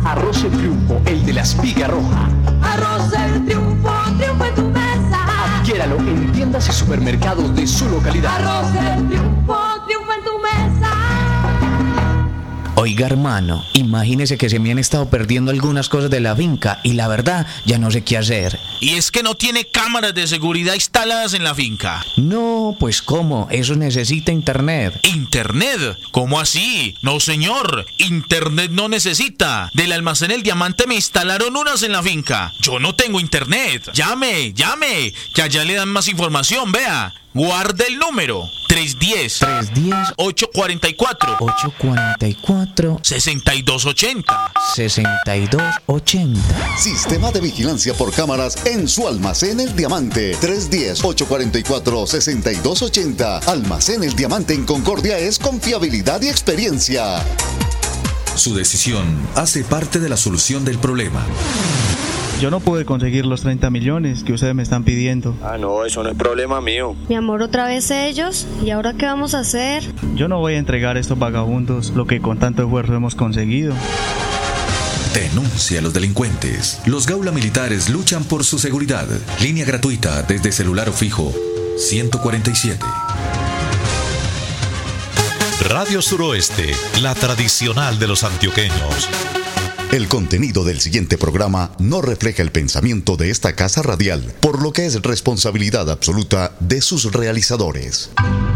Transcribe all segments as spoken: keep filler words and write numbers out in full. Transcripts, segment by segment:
Arroz El Triunfo, el de la espiga roja. Arroz El Triunfo, triunfo en tu mesa. Adquiéralo en tiendas y supermercados de su localidad. Arroz El Triunfo, triunfo en tu mesa. Oiga, hermano, imagínese que se me han estado perdiendo algunas cosas de la finca y la verdad ya no sé qué hacer. Y es que no tiene cámaras de seguridad instaladas en la finca. No, pues ¿cómo? Eso necesita internet. ¿Internet? ¿Cómo así? No, señor. Internet no necesita. Del almacén El Diamante me instalaron unas en la finca. Yo no tengo internet. Llame, llame, que allá le dan más información, vea. Guarde el número tres uno cero, tres uno cero, ocho cuatro cuatro, ocho cuatro cuatro, seis dos ocho cero. seis dos ocho cero. Sistema de vigilancia por cámaras en su almacén El Diamante. tres uno cero, ocho cuatro cuatro, seis dos ocho cero. Almacén El Diamante en Concordia es confiabilidad y experiencia. Su decisión hace parte de la solución del problema. Yo no pude conseguir los treinta millones que ustedes me están pidiendo. Ah, no, eso no es problema mío. Mi amor, otra vez ellos. ¿Y ahora qué vamos a hacer? Yo no voy a entregar a estos vagabundos lo que con tanto esfuerzo hemos conseguido. Denuncia a los delincuentes. Los Gaula Militares luchan por su seguridad. Línea gratuita desde celular o fijo ciento cuarenta y siete. Radio Suroeste, la tradicional de los antioqueños. El contenido del siguiente programa no refleja el pensamiento de esta casa radial, por lo que es responsabilidad absoluta de sus realizadores.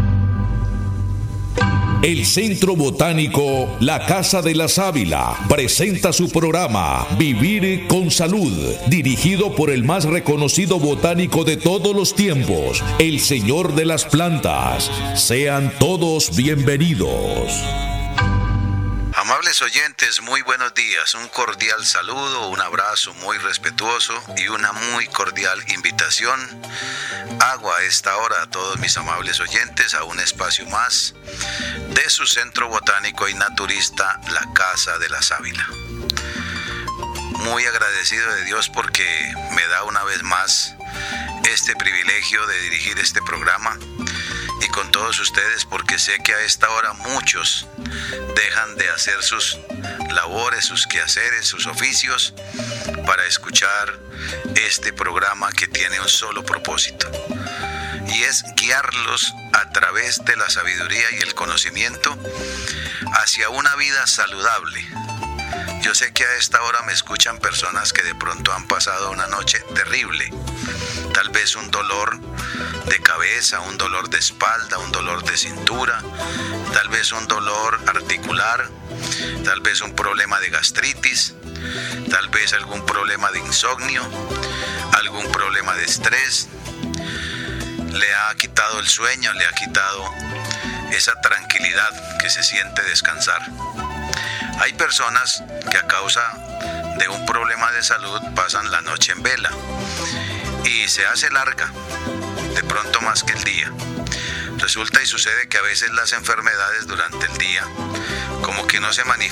El Centro Botánico La Casa de la Sábila presenta su programa Vivir con Salud, dirigido por el más reconocido botánico de todos los tiempos, el Señor de las Plantas. Sean todos bienvenidos. Amables oyentes, muy buenos días. Un cordial saludo, un abrazo muy respetuoso y una muy cordial invitación. Hago a esta hora a todos mis amables oyentes a un espacio más de su centro botánico y naturista, La Casa de la Sábila. Muy agradecido de Dios porque me da una vez más este privilegio de dirigir este programa, y con todos ustedes porque sé que a esta hora muchos dejan de hacer sus labores, sus quehaceres, sus oficios para escuchar este programa que tiene un solo propósito, y es guiarlos a través de la sabiduría y el conocimiento hacia una vida saludable. Yo sé que a esta hora me escuchan personas que de pronto han pasado una noche terrible, tal vez un dolor de cabeza, un dolor de espalda, un dolor de cintura, tal vez un dolor articular, tal vez un problema de gastritis, tal vez algún problema de insomnio, algún problema de estrés. Le ha quitado el sueño, le ha quitado esa tranquilidad que se siente descansar. Hay personas que a causa de un problema de salud pasan la noche en vela y se hace larga, de pronto más que el día. Resulta y sucede que a veces las enfermedades durante el día como que no se manifiestan